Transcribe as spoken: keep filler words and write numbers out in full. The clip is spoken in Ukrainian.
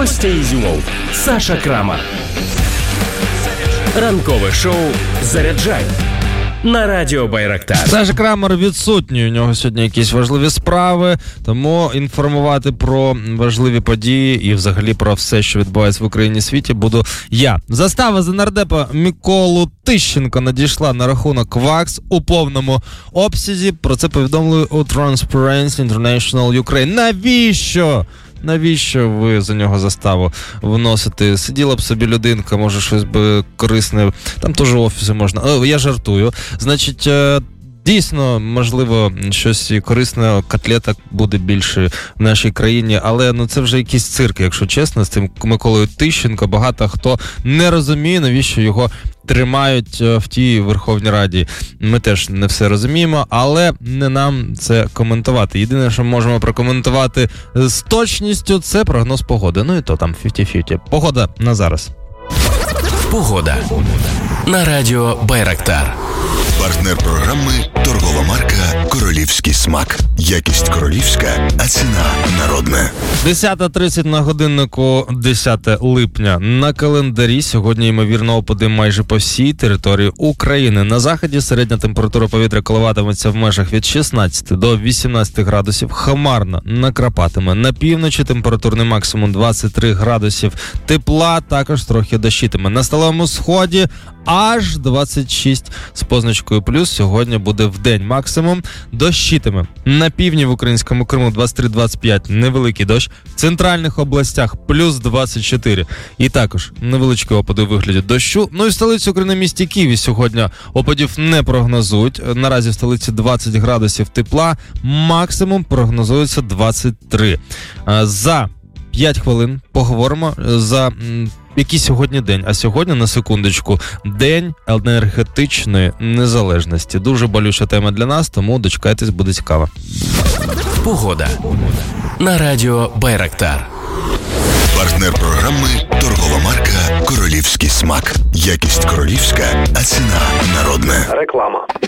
Костя Ізюмов, Саша Крамар. Ранкове шоу «Заряджай» на радіо Байрактар. Саша Крамар відсутній, у нього сьогодні якісь важливі справи, тому інформувати про важливі події і взагалі про все, що відбувається в Україні і світі, буду я. Застава за нардепа Миколу Тищенко надійшла на рахунок ВАКС у повному обсязі. Про це повідомили у Transparency International Ukraine. Навіщо? Навіщо ви за нього заставу вносите? Сиділа б собі людинка, може щось би корисне. Там теж офіси можна. О, я жартую. Значить, дійсно, можливо, щось корисне, котлеток буде більше в нашій країні, але ну це вже якийсь цирк, якщо чесно, з цим Миколою Тищенко. Багато хто не розуміє, навіщо його тримають в тій Верховній Раді. Ми теж не все розуміємо, але не нам це коментувати. Єдине, що можемо прокоментувати з точністю, це прогноз погоди. Ну і то там фіфті-фіфті. Погода на зараз. Погода на радіо Байрактар. Партнер програми – торгова марка «Королівський смак». Якість королівська, а ціна народна. десята тридцять на годиннику, десяте липня. На календарі сьогодні, ймовірно, опади майже по всій території України. На заході середня температура повітря коливатиметься в межах від шістнадцяти до вісімнадцяти градусів. Хмарно накрапатиме. На півночі температурний максимум двадцять три градусів. Тепла також трохи дощитиме. На сталевому сході аж двадцять шість з позначкою плюс. Сьогодні буде в день максимум. Дощитиме. На півдні в українському Криму двадцять три двадцять п'ять невеликий дощ. В центральних областях плюс двадцять чотири. І також невеличкі опади у вигляді дощу. Ну і в столиці України місті Києві сьогодні опадів не прогнозують. Наразі в столиці двадцять градусів тепла. Максимум прогнозується двадцять три. За п'ять хвилин поговоримо за який сьогодні день. А сьогодні, на секундочку, День енергетичної незалежності. Дуже болюча тема для нас, тому дочекайтесь, буде цікаво. Погода на радіо Байрактар. Партнер програми – торгова марка «Королівський смак». Якість королівська, а ціна народна. Реклама.